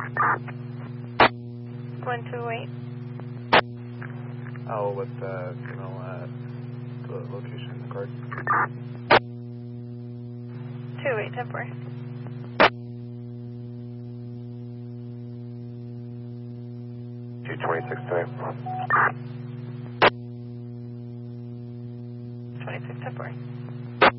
128. I'll let the location in the card. 28 temporary. Two 26 today. 26 temporary.